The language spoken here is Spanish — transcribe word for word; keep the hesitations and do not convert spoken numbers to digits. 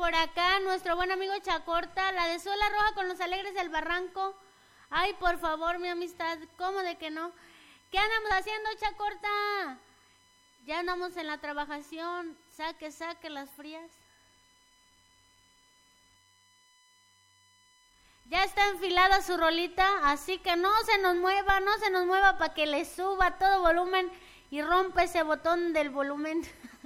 por acá nuestro buen amigo Chacorta, la de Suela Roja con los Alegres del Barranco. Ay, por favor, mi amistad, ¿cómo de que no? ¿Qué andamos haciendo, Chacorta? Ya andamos en la trabajación, saque, saque las frías. Ya está enfilada su rolita, así que no se nos mueva, no se nos mueva para que le suba todo volumen y rompa ese botón del volumen.